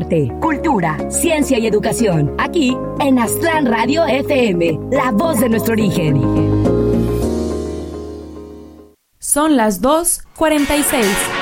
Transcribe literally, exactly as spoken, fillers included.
arte, cultura, ciencia y educación. Aquí en Aztlán Radio F M, la voz de nuestro origen. Son las dos cuarenta y seis.